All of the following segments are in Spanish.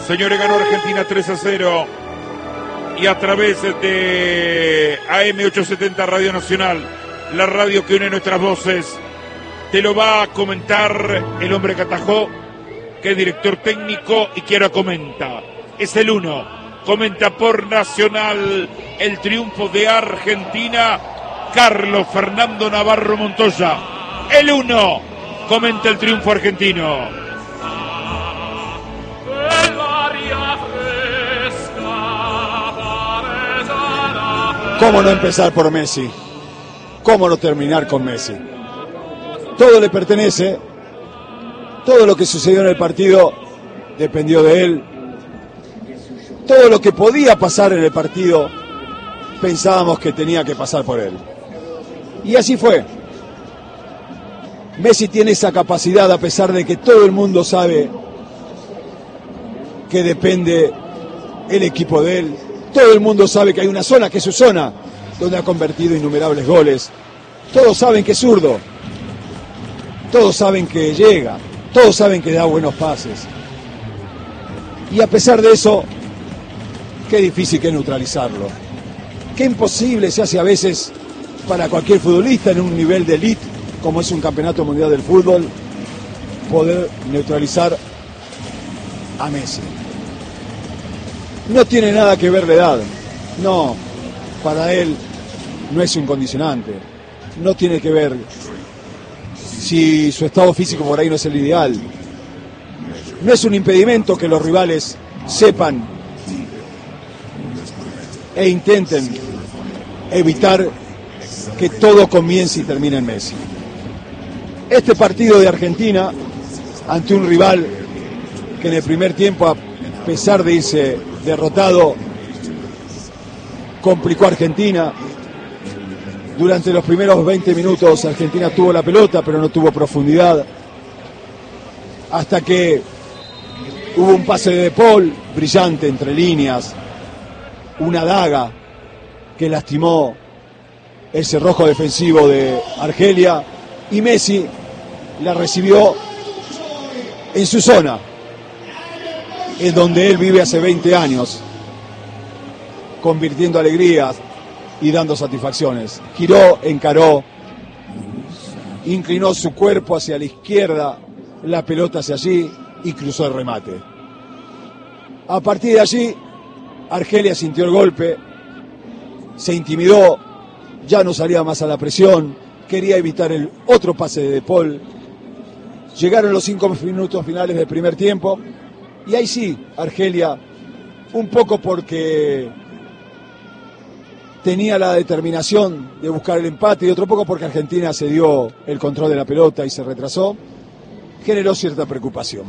Señores, ganó Argentina 3-0. Y a través de AM870 Radio Nacional, la radio que une nuestras voces, te lo va a comentar el hombre que atajó, que es director técnico y que ahora comenta. Es el 1. Comenta por Nacional el triunfo de Argentina, Carlos Fernando Navarro Montoya. El 1. Comenta el triunfo argentino. ¿Cómo no empezar por Messi? ¿Cómo no terminar con Messi? Todo le pertenece, todo lo que sucedió en el partido dependió de él. Todo lo que podía pasar en el partido pensábamos que tenía que pasar por él. Y así fue. Messi tiene esa capacidad, a pesar de que todo el mundo sabe que depende el equipo de él. Todo el mundo sabe que hay una zona que es su zona, donde ha convertido innumerables goles. Todos saben que es zurdo. Todos saben que llega. Todos saben que da buenos pases. Y a pesar de eso, qué difícil que es neutralizarlo. Qué imposible se hace a veces para cualquier futbolista en un nivel de elite, como es un campeonato mundial del fútbol, poder neutralizar a Messi. No tiene nada que ver la edad. No, para él no es un condicionante. No tiene que ver si su estado físico por ahí no es el ideal. No es un impedimento que los rivales sepan e intenten evitar que todo comience y termine en Messi. Este partido de Argentina ante un rival que en el primer tiempo, a pesar de irse derrotado, complicó a Argentina. Durante los primeros 20 minutos Argentina tuvo la pelota, pero no tuvo profundidad. Hasta que hubo un pase de De Paul brillante entre líneas, una daga que lastimó el cerrojo defensivo de Argelia, y Messi la recibió en su zona, en donde él vive hace 20 años, convirtiendo alegrías y dando satisfacciones. Giró, encaró, inclinó su cuerpo hacia la izquierda, la pelota hacia allí y cruzó el remate. A partir de allí, Argelia sintió el golpe, se intimidó, ya no salía más a la presión, quería evitar el otro pase de De Paul. Llegaron los 5 minutos finales del primer tiempo y ahí sí, Argelia, un poco porque tenía la determinación de buscar el empate y otro poco porque Argentina se dio el control de la pelota y se retrasó, generó cierta preocupación.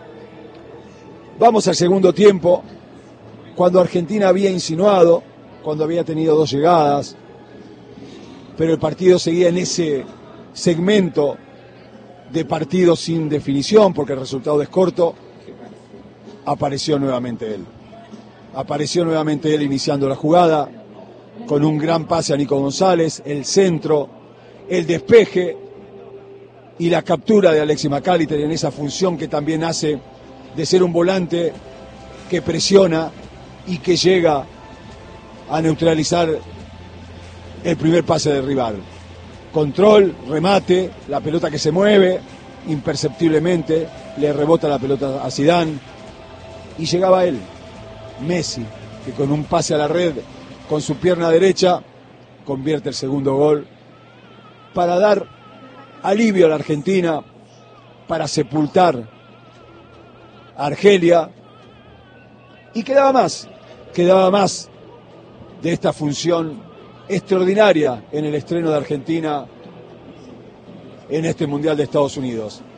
Vamos al segundo tiempo, cuando Argentina había insinuado, cuando había tenido 2 llegadas, pero el partido seguía en ese segmento de partido sin definición porque el resultado es corto. Apareció nuevamente él. Apareció nuevamente él iniciando la jugada con un gran pase a Nico González, el centro, el despeje y la captura de Alexis McAllister en esa función que también hace de ser un volante que presiona y que llega a neutralizar el primer pase del rival. Control, remate, la pelota que se mueve imperceptiblemente, le rebota la pelota a Zidane y llegaba él, Messi, que con un pase a la red con su pierna derecha convierte el segundo gol para dar alivio a la Argentina, para sepultar a Argelia, y quedaba más de esta función extraordinaria en el estreno de Argentina en este Mundial de Estados Unidos.